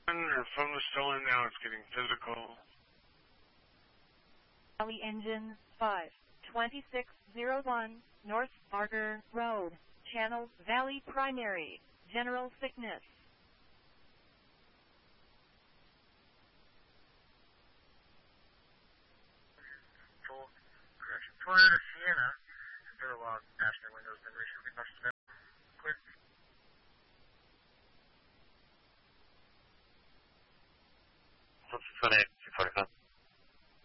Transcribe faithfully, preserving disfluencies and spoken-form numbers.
Her phone was stolen, now it's getting physical. Valley Engine five twenty-six oh one, North Barker Road, Channel Valley Primary, General Sickness. Full correction. Toyota Sienna, zero log, passenger windows been recently busted out. Clear. What's the name?